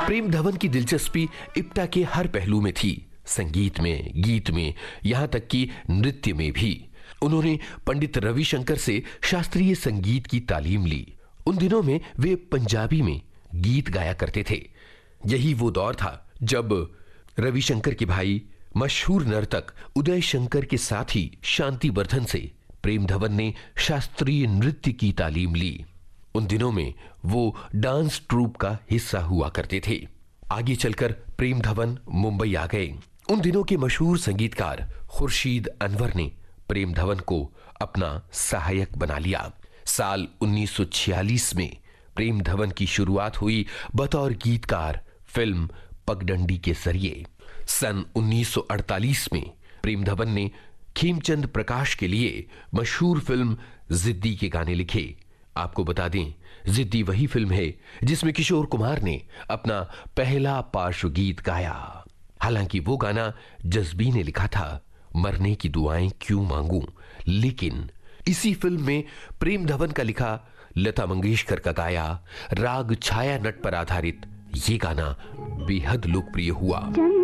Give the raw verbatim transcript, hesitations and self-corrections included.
प्रेम धवन की दिलचस्पी इप्टा के हर पहलू में थी, संगीत में, गीत में, यहाँ तक कि नृत्य में भी। उन्होंने पंडित रविशंकर से शास्त्रीय संगीत की तालीम ली। उन दिनों में वे पंजाबी में गीत गाया करते थे। यही वो दौर था जब रविशंकर के भाई मशहूर नर्तक उदय शंकर के साथ ही शांति वर्धन से प्रेम धवन ने शास्त्रीय नृत्य की तालीम ली। उन दिनों में वो डांस ट्रूप का हिस्सा हुआ करते थे। आगे चलकर प्रेम धवन मुंबई आ गए। उन दिनों के मशहूर संगीतकार खुर्शीद अनवर ने प्रेम धवन को अपना सहायक बना लिया। साल उन्नीस सौ छियालीस में प्रेम धवन की शुरुआत हुई बतौर गीतकार फिल्म पगडंडी के जरिए। सन उन्नीस सौ अड़तालीस में प्रेम धवन ने खेमचंद प्रकाश के लिए मशहूर फिल्म जिद्दी के गाने लिखे। आपको बता दें, जिद्दी वही फिल्म है जिसमें किशोर कुमार ने अपना पहला पार्श्व गीत गाया। हालांकि वो गाना जज्बी ने लिखा था, मरने की दुआएं क्यों मांगूं, लेकिन इसी फिल्म में प्रेम धवन का लिखा, लता मंगेशकर का गाया, राग छाया नट पर आधारित ये गाना बेहद लोकप्रिय हुआ।